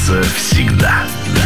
нравится всегда.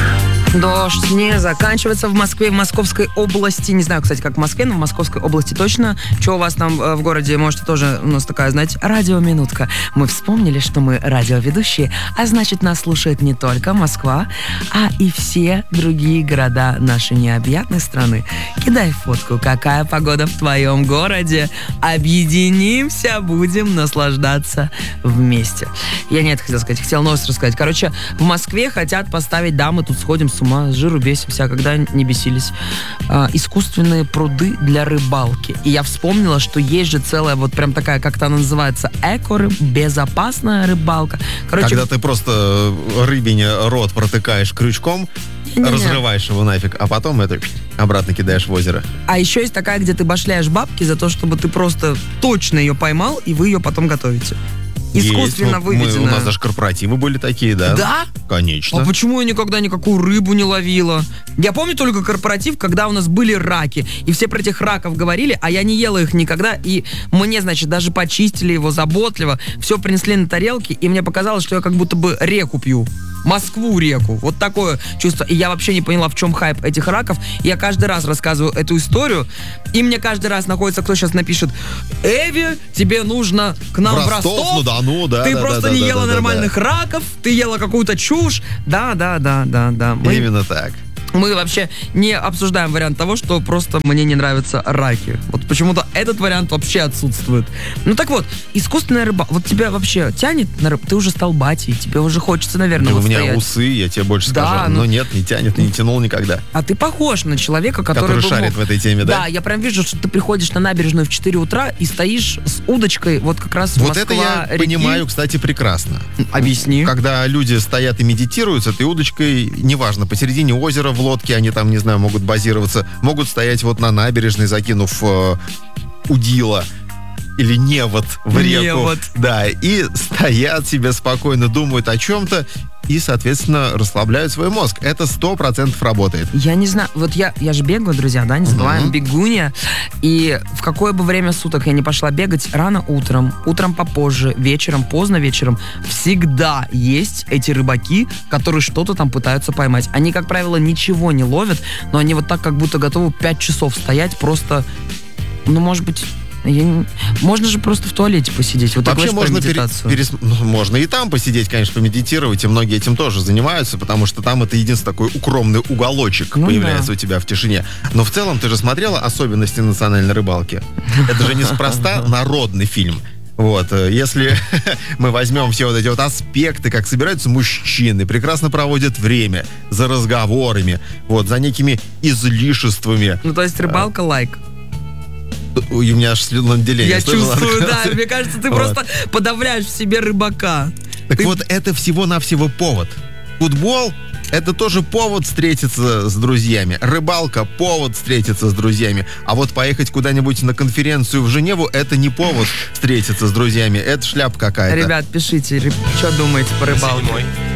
Дождь не заканчивается в Москве, в Московской области. Не знаю, кстати, как в Москве, но в Московской области точно. Что у вас там в городе? Можете тоже, у нас такая, знаете, радиоминутка. Мы вспомнили, что мы радиоведущие, а значит, нас слушает не только Москва, а и все другие города нашей необъятной страны. Кидай фотку, какая погода в твоем городе. Объединимся, будем наслаждаться вместе. Я не это хотел сказать, хотел новость рассказать. Короче, в Москве хотят поставить, да, мы тут сходим с ума, с жиру бесимся, когда не бесились, искусственные пруды для рыбалки. И я вспомнила, что есть же целая вот прям такая, как-то она называется, безопасная рыбалка. Короче, когда ты просто рыбине рот протыкаешь крючком, разрываешь его нафиг, а потом это обратно кидаешь в озеро. А еще есть такая, где ты башляешь бабки за то, чтобы ты просто точно ее поймал, и вы ее потом готовите. Искусственно выведенная. У нас даже корпоративы были такие, да? Да? Конечно. А почему я никогда никакую рыбу не ловила? Я помню только корпоратив, когда у нас были раки. И все про этих раков говорили, а я не ела их никогда. И мне, значит, даже почистили его заботливо. Все принесли на тарелки, и мне показалось, что я как будто бы реку пью. Москву-реку. Вот такое чувство. И я вообще не поняла, в чем хайп этих раков. Я каждый раз рассказываю эту историю, и мне каждый раз находится, кто сейчас напишет: Эви, тебе нужно к нам в Ростов. Ну да, ну да. Ты просто не ела нормальных раков, ты ела какую-то чушь. Да. Именно так. Мы вообще не обсуждаем вариант того, что просто мне не нравятся раки. Вот почему-то этот вариант вообще отсутствует. Ну так вот, искусственная рыба. Вот тебя вообще тянет на рыбу? Ты уже стал батей, тебе уже хочется, наверное, у меня стоять. усы, я тебе больше да, скажу. Но нет, не тянет, не тянул никогда. А ты похож на человека, который шарит в этой теме, да? Да, я прям вижу, что ты приходишь на набережную в 4 утра и стоишь с удочкой вот как раз вот Москва, это я реки. понимаю, кстати, прекрасно. Объясни. Когда люди стоят и медитируют с этой удочкой, неважно, посередине озера в лодке, они там, не знаю, могут базироваться, могут стоять вот на набережной, закинув удила или невод в реку. Невод. Да, и стоят себе спокойно, думают о чем-то и, соответственно, расслабляют свой мозг. Это 100% работает. Я не знаю, вот я же бегаю, друзья, да, не забываем, бегунья. И в какое бы время суток я не пошла бегать, рано утром попозже, вечером, поздно вечером, всегда есть эти рыбаки, которые что-то там пытаются поймать. Они, как правило, ничего не ловят, но они вот так как будто готовы 5 часов стоять просто, ну, может быть... Можно же просто в туалете посидеть. Вот вообще можно можно и там посидеть, конечно, помедитировать, и многие этим тоже занимаются, потому что там это единственный такой укромный уголочек появляется у тебя в тишине. Но в целом ты же смотрела «Особенности национальной рыбалки». Это же неспроста народный фильм. Вот, если мы возьмем все вот эти вот аспекты, как собираются мужчины, прекрасно проводят время за разговорами, вот, за некими излишествами. Ну, то есть рыбалка лайк. У меня аж слюноотделение. Я чувствую, да. Мне кажется, ты просто подавляешь в себе рыбака. Так вот, это всего-навсего повод. Футбол — это тоже повод встретиться с друзьями. Рыбалка — повод встретиться с друзьями. А вот поехать куда-нибудь на конференцию в Женеву — это не повод встретиться с друзьями. Это шляпа какая-то. Ребят, пишите, что думаете по рыбалке.